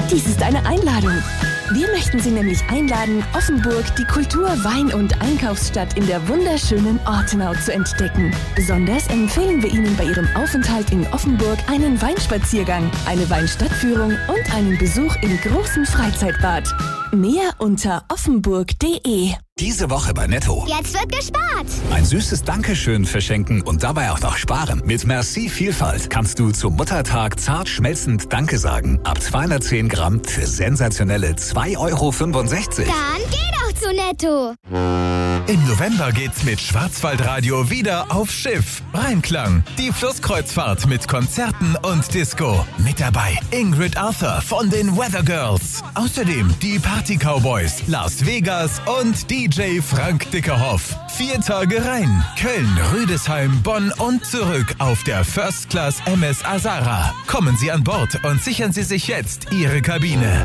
Dies ist eine Einladung. Wir möchten Sie nämlich einladen, Offenburg, die Kultur-, Wein- und Einkaufsstadt in der wunderschönen Ortenau zu entdecken. Besonders empfehlen wir Ihnen bei Ihrem Aufenthalt in Offenburg einen Weinspaziergang, eine Weinstadtführung und einen Besuch im großen Freizeitbad. Mehr unter offenburg.de. Diese Woche bei Netto. Jetzt wird gespart. Ein süßes Dankeschön verschenken und dabei auch noch sparen. Mit Merci Vielfalt kannst du zum Muttertag zart schmelzend Danke sagen. Ab 210 Gramm für sensationelle 2,65 Euro. Dann geh doch zu Netto. Im November geht's mit Schwarzwaldradio wieder auf Schiff. Rheinklang, die Flusskreuzfahrt mit Konzerten und Disco. Mit dabei Ingrid Arthur von den Weather Girls. Außerdem die Party Cowboys, Las Vegas und DJ Frank Dickerhoff. 4 Tage rein. Köln, Rüdesheim, Bonn und zurück auf der First Class MS Azara. Kommen Sie an Bord und sichern Sie sich jetzt Ihre Kabine.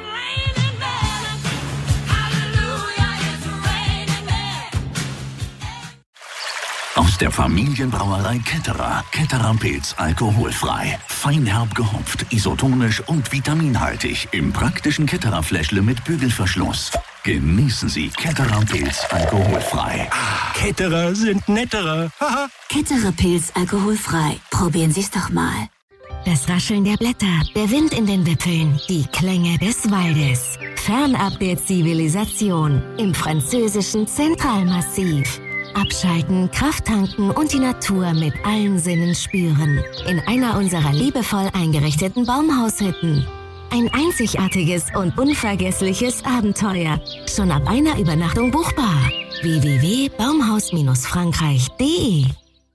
Aus der Familienbrauerei Ketterer. Ketterer Pilz alkoholfrei. Feinherb gehopft, isotonisch und vitaminhaltig. Im praktischen Ketterer Fläschle mit Bügelverschluss. Genießen Sie Ketterer Pilz alkoholfrei. Ketterer sind netterer. Ketterer Pilz alkoholfrei. Probieren Sie es doch mal. Das Rascheln der Blätter, der Wind in den Wipfeln, die Klänge des Waldes. Fernab der Zivilisation im französischen Zentralmassiv. Abschalten, Kraft tanken und die Natur mit allen Sinnen spüren. In einer unserer liebevoll eingerichteten Baumhaushütten. Ein einzigartiges und unvergessliches Abenteuer. Schon ab einer Übernachtung buchbar. www.baumhaus-frankreich.de.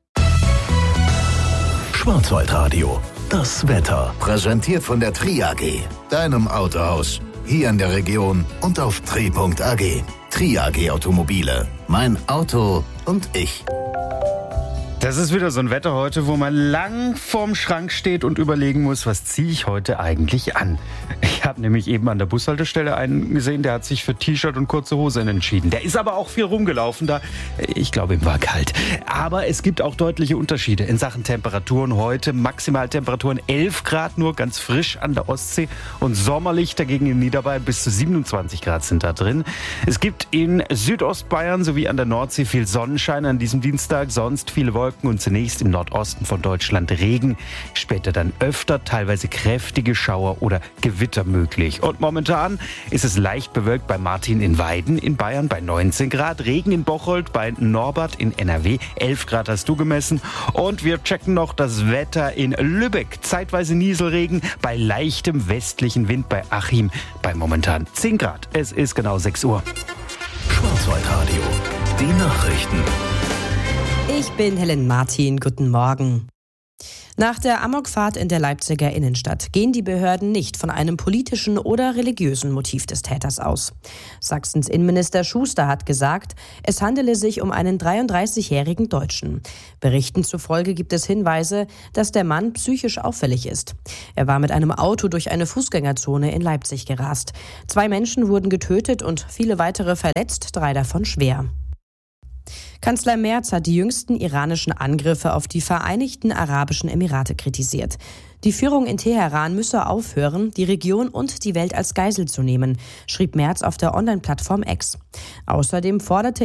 Schwarzwaldradio, das Wetter. Präsentiert von der Tri AG, deinem Autohaus. Hier in der Region und auf tri.ag. Tri AG Automobile. Mein Auto und ich. Das ist wieder so ein Wetter heute, wo man lang vorm Schrank steht und überlegen muss, was ziehe ich heute eigentlich an? Ich habe nämlich eben an der Bushaltestelle einen gesehen, der hat sich für T-Shirt und kurze Hose entschieden. Der ist aber auch viel rumgelaufen da. Ich glaube, ihm war kalt. Aber es gibt auch deutliche Unterschiede in Sachen Temperaturen heute. Maximaltemperaturen 11 Grad, nur ganz frisch an der Ostsee. Und sommerlich dagegen in Niederbayern bis zu 27 Grad sind da drin. Es gibt in Südostbayern sowie an der Nordsee viel Sonnenschein an diesem Dienstag. Sonst viele Wolken und zunächst im Nordosten von Deutschland Regen. Später dann öfter teilweise kräftige Schauer oder Gewitter möglich. Und momentan ist es leicht bewölkt bei Martin in Weiden in Bayern bei 19 Grad. Regen in Bocholt bei Norbert in NRW. 11 Grad hast du gemessen. Und wir checken noch das Wetter in Lübeck. Zeitweise Nieselregen bei leichtem westlichen Wind bei Achim bei momentan 10 Grad. Es ist genau 6 Uhr. Schwarzwaldradio, die Nachrichten. Ich bin Helen Martin. Guten Morgen. Nach der Amokfahrt in der Leipziger Innenstadt gehen die Behörden nicht von einem politischen oder religiösen Motiv des Täters aus. Sachsens Innenminister Schuster hat gesagt, es handele sich um einen 33-jährigen Deutschen. Berichten zufolge gibt es Hinweise, dass der Mann psychisch auffällig ist. Er war mit einem Auto durch eine Fußgängerzone in Leipzig gerast. 2 Menschen wurden getötet und viele weitere verletzt, 3 davon schwer. Kanzler Merz hat die jüngsten iranischen Angriffe auf die Vereinigten Arabischen Emirate kritisiert. Die Führung in Teheran müsse aufhören, die Region und die Welt als Geisel zu nehmen, schrieb Merz auf der Online-Plattform X. Außerdem forderte